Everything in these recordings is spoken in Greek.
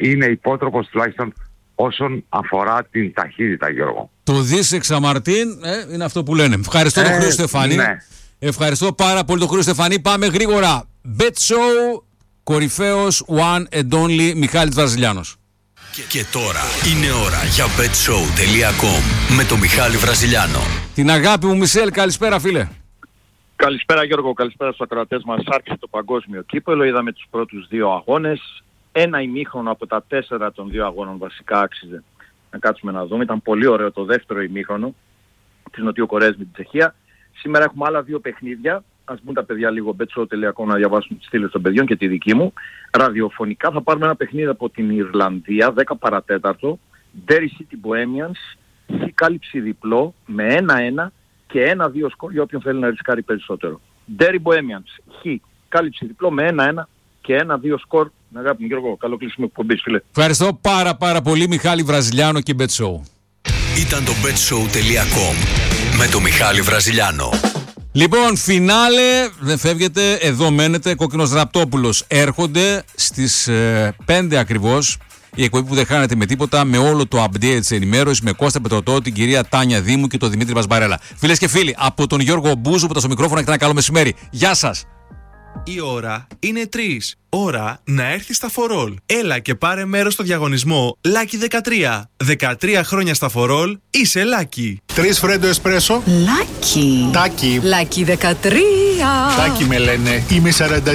είναι υπότροπος τουλάχιστον όσον αφορά την ταχύτητα, Γιώργο. Το δις εξαμαρτίν είναι αυτό που λένε. Ευχαριστώ τον Χρήστο Στεφανή. Ναι. Ευχαριστώ πάρα πολύ τον Χρήστο Στεφανή. Πάμε γρήγορα. Bet Show, κορυφαίος one and only Μιχάλης Βραζιλιάνος. Και τώρα είναι ώρα για betshow.com με τον Μιχάλη Βραζιλιάνο. Την αγάπη μου Μισελ, καλησπέρα φίλε. Καλησπέρα Γιώργο, καλησπέρα στους ακροατές μας. Άρχισε το παγκόσμιο κύπελλο, είδαμε τους πρώτους 2 αγώνες. Ένα ημίχρονο από τα 4 των 2 αγώνων βασικά άξιζε να κάτσουμε να δούμε. Ήταν πολύ ωραίο το δεύτερο ημίχρονο της Νοτιοκορέας με την Τσεχία. Σήμερα έχουμε άλλα 2 παιχνίδια. Ας μπουν τα παιδιά λίγο betshow.com να διαβάσουν τις στήλες των παιδιών και τη δική μου. Ραδιοφωνικά θα πάρουμε ένα παιχνίδι από την Ιρλανδία, 10 παρατέταρτο. Derry City Bohemians, η κάλυψη διπλό με 1-1 και 1-2 σκορ για όποιον θέλει να ρισκάρει περισσότερο. Derry Bohemians, κάλυψη διπλό με 1-1 και 1-2 σκορ. Αγάπη μου Γιώργο, καλό κλείσιμο εκπομπής φίλε. Ευχαριστώ πάρα πολύ Μιχάλη Βραζιλιάνο και Bet Show. Ήταν το betshow.com με τον Μιχάλη Βραζιλιάνο. Λοιπόν, φινάλε, δεν φεύγετε, εδώ μένετε. Κόκκινος Ραπτόπουλος έρχονται στις 5 ακριβώς. Η εκπομπή που δεν χάνεται με τίποτα, με όλο το update της ενημέρωσης, με Κώστα Πετρωτό, την κυρία Τάνια Δήμου και τον Δημήτρη Βασμπαρέλα. Φίλες και φίλοι, από τον Γιώργο Μπούζου που ήταν στο μικρόφωνο, έχετε ένα καλό μεσημέρι. Γεια σας. Η ώρα είναι 3. Ώρα να έρθει στα For All. Έλα και πάρε μέρος στο διαγωνισμό Lucky 13. 13 χρόνια στα For All, είσαι Lucky. 3 φρέντο εσπρέσο. Lucky. Τάκι. Lucky 13. Τάκι με λένε. Είμαι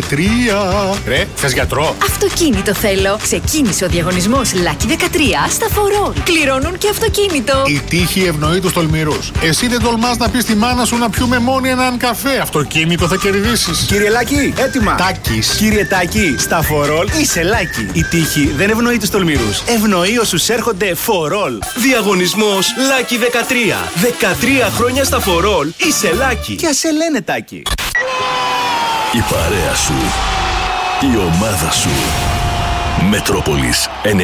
43. Ρε, θες γιατρό? Αυτοκίνητο θέλω. Ξεκίνησε ο διαγωνισμός Lucky 13 στα For All. Κληρώνουν και αυτοκίνητο. Η τύχη ευνοεί τους τολμηρούς. Εσύ δεν τολμάς να πεις στη μάνα σου να πιούμε μόνοι έναν καφέ. Αυτοκίνητο θα κερδίσεις. Κύριε Λάκη, έτοιμα. Τάκης. Κύριε Τάκη, στα For All είσαι Lucky. Η τύχη δεν ευνοεί τους τολμηρούς. Ευνοεί όσους έρχονται For All. Διαγωνισμός Lucky 13. 13 χρόνια στα For All, είσαι Lucky. Και ας σε λένε Τάκη. Η παρέα σου, η ομάδα σου. Μετρόπολης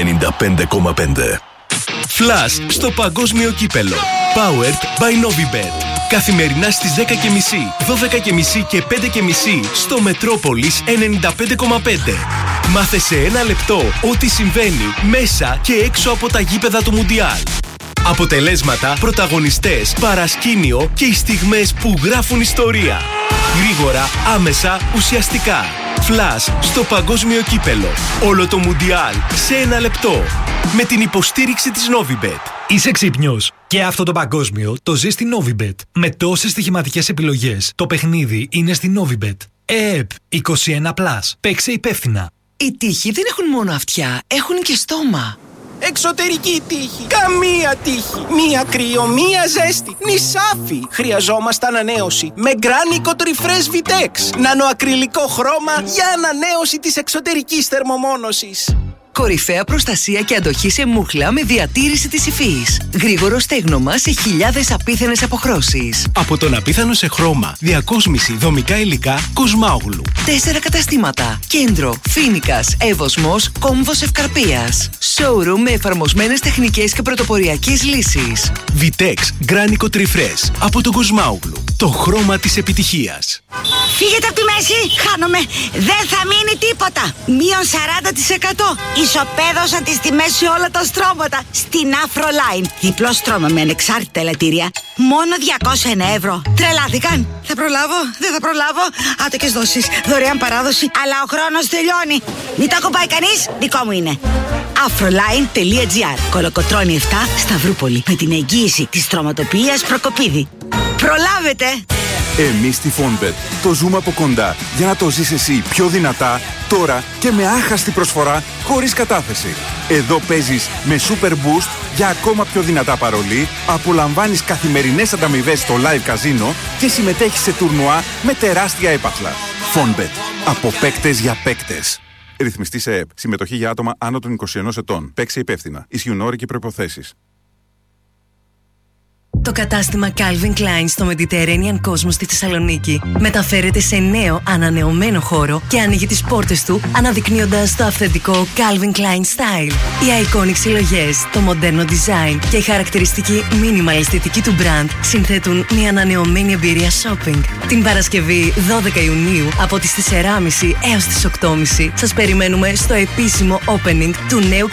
95,5. Flash στο παγκόσμιο κύπελλο. Powered by Novibet. Καθημερινά στις 10.30, 12.30 και 5.30 στο Μετρόπολης 95,5. Μάθε σε 1 λεπτό ό,τι συμβαίνει μέσα και έξω από τα γήπεδα του Μουντιάλ. Αποτελέσματα, πρωταγωνιστές, παρασκήνιο και οι στιγμές που γράφουν ιστορία. Γρήγορα, άμεσα, ουσιαστικά. Flash στο παγκόσμιο κύπελλο. Όλο το Μουντιάλ σε 1 λεπτό. Με την υποστήριξη της Novibet. Είσαι ξύπνιος? Και αυτό το παγκόσμιο το ζει στη Novibet. Με τόσες στοιχηματικές επιλογές. Το παιχνίδι είναι στη Novibet. ΕΕΠ 21+. Παίξε υπεύθυνα. Οι τύχοι δεν έχουν μόνο αυτιά, έχουν και στόμα. Εξωτερική τύχη. Καμία τύχη. Μία κρύο, μία ζέστη. Νησάφι. Χρειαζόμαστε ανανέωση. Με Γκράνικο Refresh Vitex. Νανοακριλικό χρώμα για ανανέωση της εξωτερικής θερμομόνωσης. Κορυφαία προστασία και αντοχή σε μούχλα με διατήρηση της υφής. Γρήγορο στέγνομα σε χιλιάδες απίθανες αποχρώσεις. Από τον απίθανο σε χρώμα, διακόσμηση, δομικά υλικά, Κοσμάογλου. 4 καταστήματα. Κέντρο, Φίνικας, Εύωσμος, Κόμβος Ευκαρπίας. Showroom με εφαρμοσμένες τεχνικές και πρωτοποριακές λύσεις. Vitex Γκράνικο Refresh από τον Κοσμάογλου. Το χρώμα της επιτυχίας. Φύγετε από τη μέση, χάνομαι. Δεν θα μείνει τίποτα. Μείον 40%. Ισοπαίδωσα τις τιμές σε όλα τα στρώματα. Στην Afroline. Διπλό στρώμα με ανεξάρτητα ελαττήρια. Μόνο 201 ευρώ. Τρελάθηκαν. Θα προλάβω, δεν θα προλάβω. Άτοκες δόσεις, δωρεάν παράδοση. Αλλά ο χρόνος τελειώνει. Μην το ακουμπάει κανείς, δικό μου είναι. Afroline.gr. Κολοκοτρώνη 7, Σταυρούπολη. Με την εγγύηση της στρωματοποιίας Προκοπίδη. Προλάβετε! Εμείς στη Fonbet το ζούμε από κοντά για να το ζεις εσύ πιο δυνατά, τώρα και με άχαστη προσφορά χωρίς κατάθεση. Εδώ παίζεις με Super Boost για ακόμα πιο δυνατά παρολί, απολαμβάνεις καθημερινές ανταμοιβές στο live καζίνο και συμμετέχεις σε τουρνουά με τεράστια έπαθλα. Fonbet. Από παίκτες για παίκτες. Ρυθμιστή σε ΕΕΠ. Συμμετοχή για άτομα άνω των 21 ετών. Παίξε υπεύθυνα. Ισχύουν όροι και προϋποθέσεις. Το κατάστημα Calvin Klein στο Mediterranean Cosmos στη Θεσσαλονίκη μεταφέρεται σε νέο ανανεωμένο χώρο και ανοίγει τις πόρτες του αναδεικνύοντας το αυθεντικό Calvin Klein style. Οι iconic συλλογές, το μοντέρνο design και η χαρακτηριστική minimal αισθητική του brand συνθέτουν μια ανανεωμένη εμπειρία shopping. Την Παρασκευή 12 Ιουνίου από τις 4.30 έως τις 8.30 σας περιμένουμε στο επίσημο opening του νέου